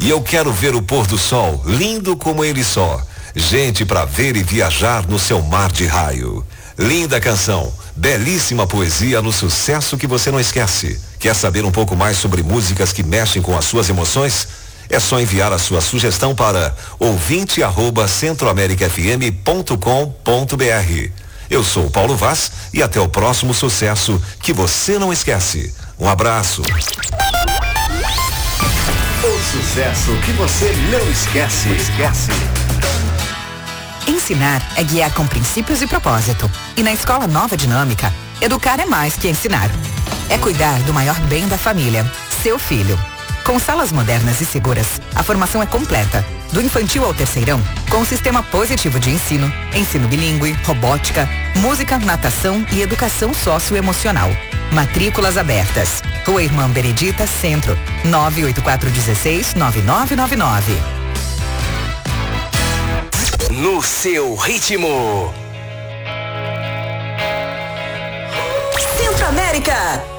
E eu quero ver o pôr do sol, lindo como ele só. Gente pra ver e viajar no seu mar de raio. Linda canção, belíssima poesia no sucesso que você não esquece. Quer saber um pouco mais sobre músicas que mexem com as suas emoções? É só enviar a sua sugestão para ouvinte@centroamericafm.com.br. Eu sou o Paulo Vaz e até o próximo sucesso que você não esquece. Um abraço. O sucesso que você não esquece. Ensinar é guiar com princípios e propósito. E na Escola Nova Dinâmica, educar é mais que ensinar. É cuidar do maior bem da família, seu filho. Com salas modernas e seguras, a formação é completa. Do infantil ao terceirão, com o sistema positivo de ensino, ensino bilíngue, robótica, música, natação e educação socioemocional. Matrículas abertas. Rua Irmã Benedita, Centro, 98416-9999. No seu ritmo. Centro América.